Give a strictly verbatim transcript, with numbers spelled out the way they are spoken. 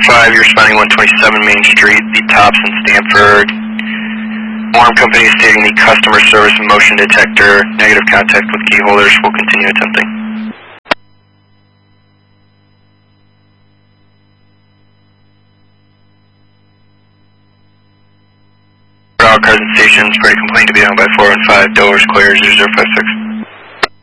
five, you're responding one twenty-seven Main Street, the Tops in Stanford. Alarm company stating the customer service motion detector, negative contact with key holders, will continue attempting. For all present stations, pretty complaint to be done by four one five, Dover's clear, zero zero five six.